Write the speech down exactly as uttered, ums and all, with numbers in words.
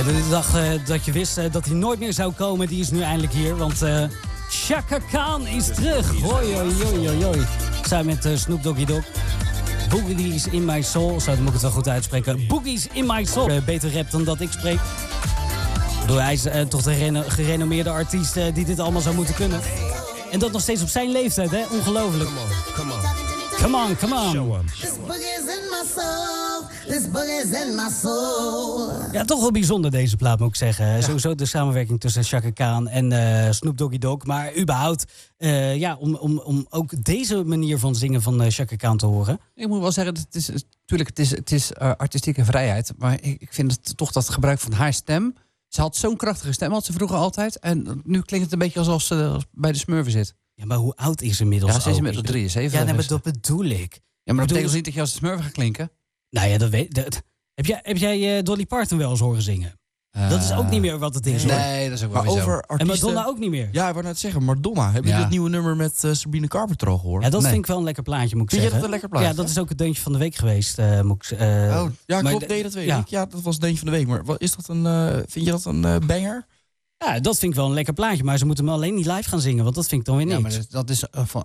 de dag uh, dat je wist uh, dat hij nooit meer zou komen, die is nu eindelijk hier. Want uh, Chaka Khan is terug. Hoi, hoi, hoi, hoi, hoi. Samen met uh, Snoop Doggy Dogg. Boogie's in my soul. Zo, dan moet ik het wel goed uitspreken. Boogie's in my soul. Uh, beter rap dan dat ik spreek. Door hij is uh, toch de reno- gerenommeerde artiest uh, die dit allemaal zou moeten kunnen. En dat nog steeds op zijn leeftijd, hè? Ongelooflijk. Come on, come on. Come on, come on. This boogie's in my soul. This boogie's in my soul. Ja, toch wel bijzonder deze plaat, moet ik zeggen. Ja. Sowieso de samenwerking tussen Chaka Khan en uh, Snoop Doggy Dogg. Maar überhaupt, uh, ja, om, om, om ook deze manier van zingen van uh, Chaka Khan te horen. Ik moet wel zeggen, het is, natuurlijk, het is, het is uh, artistieke vrijheid. Maar ik, ik vind het toch dat het gebruik van haar stem. Ze had zo'n krachtige stem, had ze vroeger altijd. En nu klinkt het een beetje alsof ze bij de Smurfen zit. Ja, maar hoe oud is ze inmiddels? Ja, ze is inmiddels drieënzeventig. Ja, nee, maar dat bedoel ik. Ja, maar dat betekent dus niet dat je als de Smurfen gaat klinken. Nou ja, dat weet dat, heb jij, heb jij uh, Dolly Parton wel eens horen zingen? Uh, dat is ook niet meer wat het is, hoor. Nee, dat is ook wel maar weer over zo. artiesten... En Madonna ook niet meer. Ja, ik wou net zeggen, Madonna. Heb je Ja. het nieuwe nummer met uh, Sabrina Carpenter al gehoord? Ja, dat nee. vind ik wel een lekker plaatje, moet ik Vind je zeggen. dat een lekker plaatje? Ja, dat is ook het deuntje van de week geweest. Uh, moet ik, uh, oh, ja, maar klopt. de, Nee, dat weet ja. ik. Ja, dat was het deuntje van de week. Maar wat, is dat een, uh, vind je dat een uh, banger? Ja, dat vind ik wel een lekker plaatje. Maar ze moeten hem alleen niet live gaan zingen, want dat vind ik dan weer niks. Ja, maar dat is uh, van